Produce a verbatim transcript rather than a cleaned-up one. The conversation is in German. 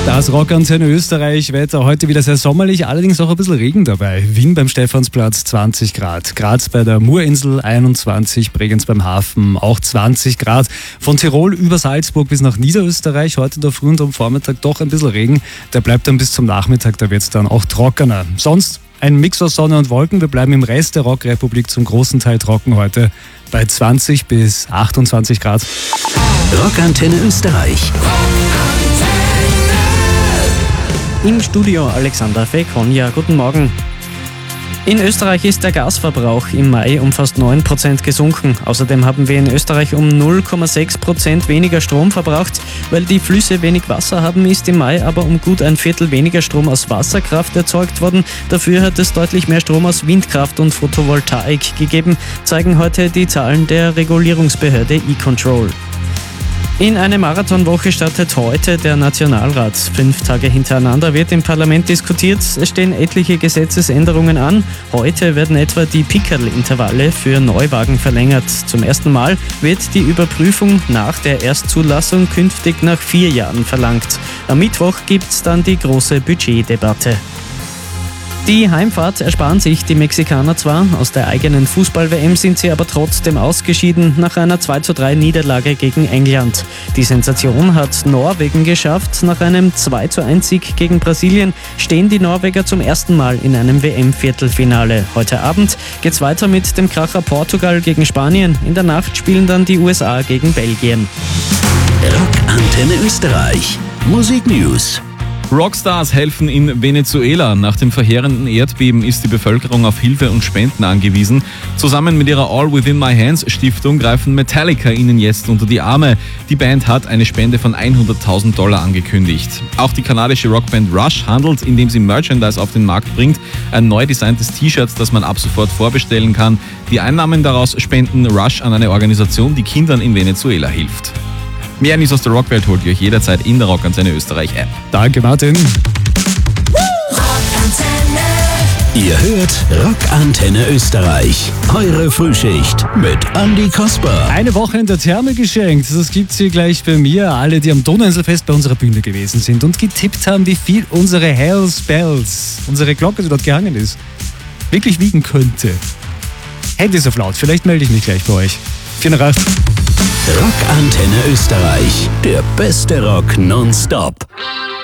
Das Rockantenne Österreich Wetter heute wieder sehr sommerlich, allerdings auch ein bisschen Regen dabei. Wien beim Stephansplatz zwanzig Grad, Graz bei der Murinsel einundzwanzig, Bregenz beim Hafen auch zwanzig Grad. Von Tirol über Salzburg bis nach Niederösterreich heute in der Früh und am Vormittag doch ein bisschen Regen. Der bleibt dann bis zum Nachmittag, da wird es dann auch trockener. Sonst ein Mix aus Sonne und Wolken. Wir bleiben im Rest der Rockrepublik zum großen Teil trocken heute bei zwanzig bis achtundzwanzig Grad. Rockantenne Österreich. Im Studio Alexander Fekonja. Guten Morgen. In Österreich ist der Gasverbrauch im Mai um fast neun Prozent gesunken. Außerdem haben wir in Österreich um null Komma sechs Prozent weniger Strom verbraucht. Weil die Flüsse wenig Wasser haben, ist im Mai aber um gut ein Viertel weniger Strom aus Wasserkraft erzeugt worden. Dafür hat es deutlich mehr Strom aus Windkraft und Photovoltaik gegeben, zeigen heute die Zahlen der Regulierungsbehörde E-Control. In eine Marathonwoche startet heute der Nationalrat. Fünf Tage hintereinander wird im Parlament diskutiert. Es stehen etliche Gesetzesänderungen an. Heute werden etwa die Pickerl-Intervalle für Neuwagen verlängert. Zum ersten Mal wird die Überprüfung nach der Erstzulassung künftig nach vier Jahren verlangt. Am Mittwoch gibt es dann die große Budgetdebatte. Die Heimfahrt ersparen sich die Mexikaner zwar, aus der eigenen Fußball-W M sind sie aber trotzdem ausgeschieden nach einer zwei zu drei Niederlage gegen England. Die Sensation hat Norwegen geschafft. Nach einem zwei zu eins Sieg gegen Brasilien stehen die Norweger zum ersten Mal in einem W M-Viertelfinale. Heute Abend geht's weiter mit dem Kracher Portugal gegen Spanien. In der Nacht spielen dann die U S A gegen Belgien. Rockantenne Österreich. Musik News. Rockstars helfen in Venezuela. Nach dem verheerenden Erdbeben ist die Bevölkerung auf Hilfe und Spenden angewiesen. Zusammen mit ihrer All Within My Hands Stiftung greifen Metallica ihnen jetzt unter die Arme. Die Band hat eine Spende von hunderttausend Dollar angekündigt. Auch die kanadische Rockband Rush handelt, indem sie Merchandise auf den Markt bringt. Ein neu designtes T-Shirt, das man ab sofort vorbestellen kann. Die Einnahmen daraus spenden Rush an eine Organisation, die Kindern in Venezuela hilft. Mehr News aus der Rockwelt holt ihr euch jederzeit in der Rockantenne Österreich App. Danke, Martin. Ihr hört Rockantenne Österreich. Eure Frühschicht mit Andi Kasper. Eine Woche in der Therme geschenkt. Das gibt's hier gleich bei mir. Alle, die am Donauinselfest bei unserer Bühne gewesen sind und getippt haben, wie viel unsere Hells Bells, unsere Glocke, die dort gehangen ist, wirklich wiegen könnte. Handys auf laut. Vielleicht melde ich mich gleich bei euch. Vielen Dank. Rockantenne Österreich. Der beste Rock nonstop.